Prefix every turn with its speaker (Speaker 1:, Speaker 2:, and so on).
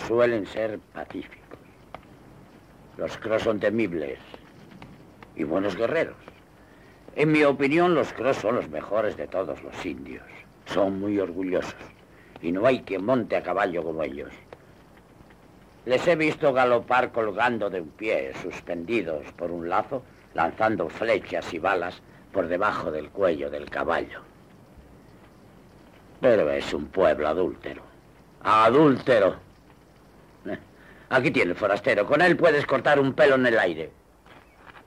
Speaker 1: suelen ser pacíficos. Los Cross son temibles y buenos guerreros. En mi opinión, los Cross son los mejores de todos los indios. Son muy orgullosos y no hay quien monte a caballo como ellos. Les he visto galopar colgando de un pie, suspendidos por un lazo, lanzando flechas y balas por debajo del cuello del caballo. Pero es un pueblo adúltero. ¡Adúltero! Aquí tiene el forastero. Con él puedes cortar un pelo en el aire.